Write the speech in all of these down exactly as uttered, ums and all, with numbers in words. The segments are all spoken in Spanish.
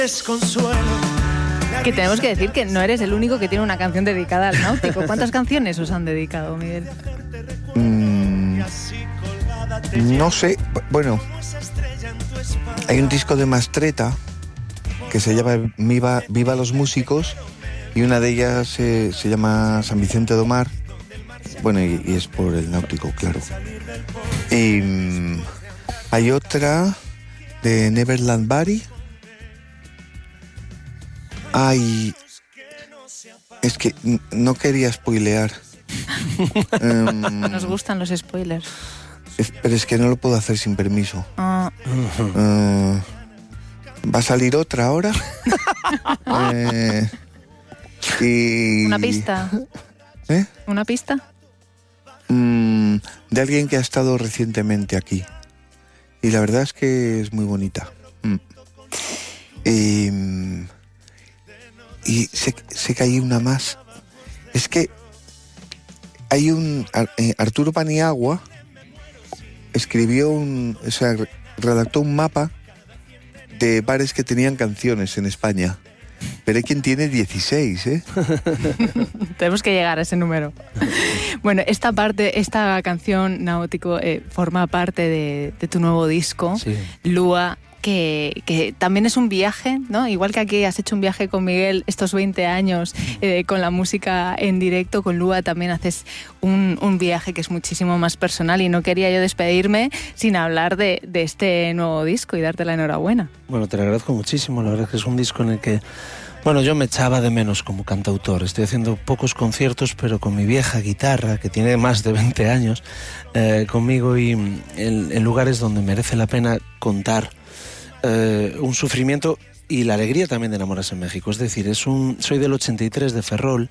Que tenemos que decir que no eres el único que tiene una canción dedicada al náutico. ¿Cuántas canciones os han dedicado, Miguel? Mm, no sé, bueno, hay un disco de Mastretta que se llama Viva, Viva los Músicos, y una de ellas eh, se llama San Vicente do Mar. Bueno, y, y es por el náutico, claro. Y mm, hay otra de Neverland Valley. Ay, es que n- no quería spoilear. um, Nos gustan los spoilers. es, pero es que no lo puedo hacer sin permiso. Ah, Uh, ¿Va a salir otra ahora? eh, y... ¿Una pista? ¿Eh? ¿Una pista? Mm, de alguien que ha estado recientemente aquí. Y la verdad es que es muy bonita. Mm. Y, mm, y sé, sé que hay una más. Es que hay un... Ar- eh, Arturo Paniagua escribió un... O sea, re- redactó un mapa de bares que tenían canciones en España. Pero hay quien tiene dieciséis, ¿eh? Tenemos que llegar a ese número. Bueno, esta parte, esta canción, Náutico, eh, forma parte de, de tu nuevo disco, Sí. Lua, que, que también es un viaje, ¿no? Igual que aquí has hecho un viaje con Miguel estos veinte años eh, con la música en directo, con Lua también haces un, un viaje que es muchísimo más personal, y no quería yo despedirme sin hablar de, de este nuevo disco y darte la enhorabuena. Bueno, te lo agradezco muchísimo. La verdad es que es un disco en el que, bueno, yo me echaba de menos como cantautor. Estoy haciendo pocos conciertos, pero con mi vieja guitarra, que tiene más de veinte años, eh, conmigo, y en, en lugares donde merece la pena contar eh, un sufrimiento y la alegría también de enamorarse en México. Es decir, es un, soy del ochenta y tres, de Ferrol,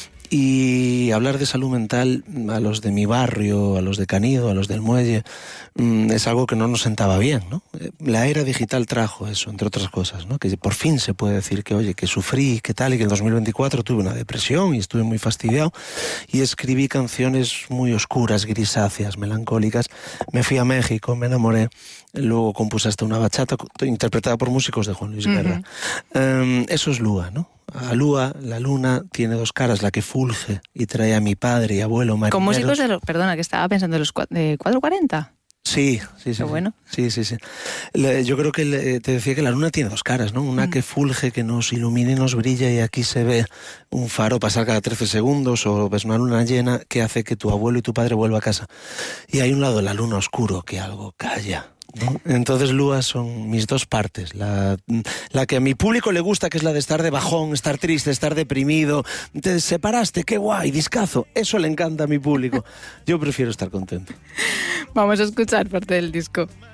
y hablar de salud mental a los de mi barrio, a los de Canido, a los del Muelle, mmm, es algo que no nos sentaba bien, ¿no? La era digital trajo eso, entre otras cosas, ¿no? Que por fin se puede decir que, oye, que sufrí, que tal, y que en dos mil veinticuatro tuve una depresión y estuve muy fastidiado, y escribí canciones muy oscuras, grisáceas, melancólicas. Me fui a México, me enamoré, luego compuse hasta una bachata interpretada por músicos de Juan Luis Guerra. Uh-huh. Um, eso es Lua, ¿no? A Lua, la luna, tiene dos caras, la que fulge y trae a mi padre y abuelo marineros. Con músicos de los... Perdona, que estaba pensando de los cua- de cuatro cuarenta. Sí, sí, sí. Qué bueno. Sí, sí, sí. Le, yo creo que le, te decía que la luna tiene dos caras, ¿no? Una mm. que fulge, que nos ilumina y nos brilla, y aquí se ve un faro pasar cada trece segundos, o ves una luna llena que hace que tu abuelo y tu padre vuelvan a casa. Y hay un lado de la luna oscuro, que algo calla, ¿no? Entonces Lua son mis dos partes, la, la que a mi público le gusta, que es la de estar de bajón, estar triste, estar deprimido, te separaste, qué guay, discazo, eso le encanta a mi público. Yo prefiero estar contento. Vamos a escuchar parte del disco.